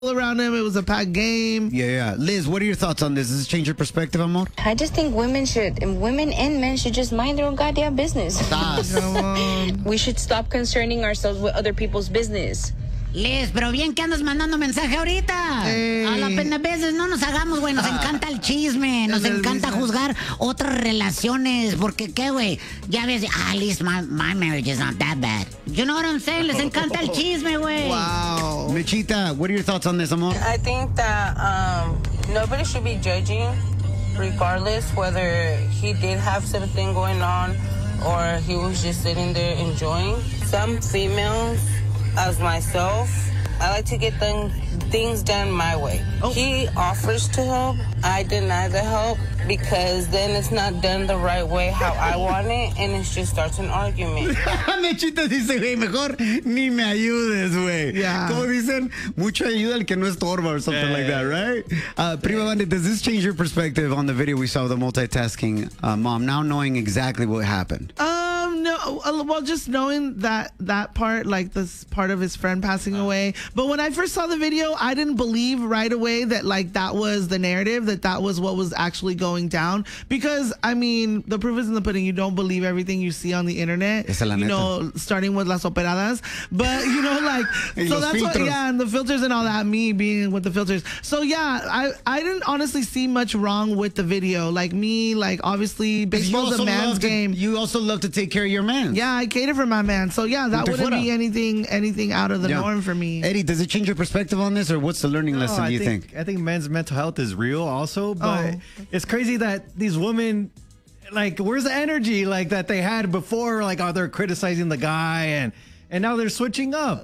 around him. It was a packed game. Yeah. Liz, what are your thoughts on this? Does this change your perspective, amor? I just think women and men should just mind their own goddamn business. We should stop concerning ourselves with other people's business. Liz, pero bien que andas mandando mensaje ahorita. A la pena veces no nos hagamos, güey. Nos encanta el chisme. Nos encanta juzgar otras relaciones. Porque, ¿qué, güey? Ya ves, at least my marriage is not that bad. You know what I'm saying? Les encanta el chisme, güey. Wow. Michita, what are your thoughts on this, amor? I think that nobody should be judging, regardless whether he did have something going on or he was just sitting there enjoying. Some females, as myself, I like to get things done my way. He offers to help. I deny the help because then it's not done the right way how I want it, and it just starts an argument. Mechita dice, güey, mejor ni me ayudes, güey. Yeah. Como dicen, mucho ayuda al que no estorba or something like that, right? Prima Banda, does this change your perspective on the video we saw of the multitasking mom, now knowing exactly what happened? No, well, just knowing that part, like this part of his friend passing away. But when I first saw the video, I didn't believe right away that like that was the narrative, that was what was actually going down. Because I mean, the proof is in the pudding. You don't believe everything you see on the internet. You know, starting with las operadas. But you know, like so that's what. Yeah, and the filters and all that. Me being with the filters. So yeah, I didn't honestly see much wrong with the video. Like me, like obviously baseball's a man's game. You also love to take care of your man. Yeah, I cater for my man. So yeah, that wouldn't be anything out of the norm for me. Eddie, does it change your perspective on this, or what's the learning lesson do you think? I think men's mental health is real also, but it's crazy that these women, like, where's the energy like that they had before? Like, they're criticizing the guy and now they're switching up.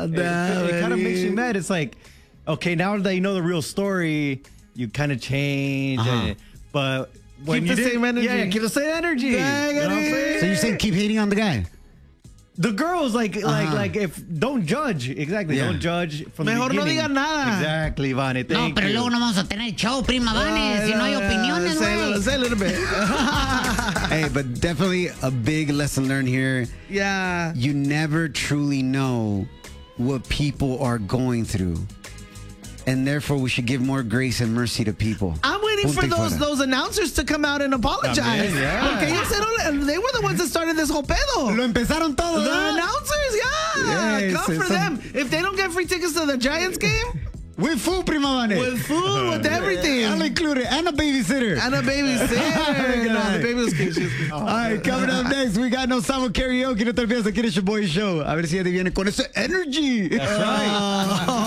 It kind of makes me mad. It's like, okay, now that you know the real story, you kind of change, but when keep the same energy. Yeah, keep the same energy. You know what I'm saying? So you're saying keep hating on the guy? The girls, like if don't judge. Exactly. Yeah. Don't judge from the beginning. Mejor no digan nada. Exactly, Vane. No, pero luego no vamos a tener show, Prima Vane, si no hay opiniones, güey. Say a little bit. Hey, but definitely a big lesson learned here. Yeah. You never truly know what people are going through. And therefore, we should give more grace and mercy to people. I'm waiting for those announcers to come out and apologize. They were the ones that started this whole pedo. Lo empezaron todo. The announcers, come for them. If they don't get free tickets to the Giants game, with food, Prima Banda. With food, with everything. I'll include it. And a babysitter. And a babysitter. No, the baby was cute. All right, coming up next, we got No Samo Karaoke. No te olvides, aquí es your boy show. A ver si Eddie viene con ese energy. That's right.